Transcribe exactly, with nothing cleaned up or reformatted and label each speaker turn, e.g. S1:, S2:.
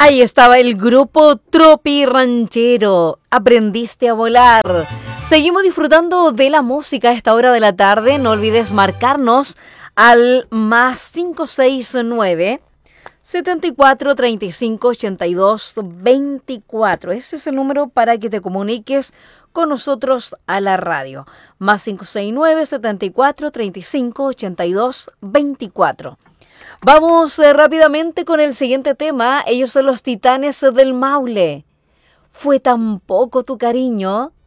S1: Ahí estaba el grupo Tropi Ranchero. Aprendiste a volar. Seguimos disfrutando de la música a esta hora de la tarde. No olvides marcarnos al más cinco seis nueve, setenta y cuatro, treinta y cinco, ochenta y dos, veinticuatro. Ese es el número para que te comuniques con nosotros a la radio. Más cinco seis nueve, setenta y cuatro, treinta y cinco, ochenta y dos, veinticuatro. Vamos eh, rápidamente con el siguiente tema. Ellos son los Titanes del Maule. Fue tan poco tu cariño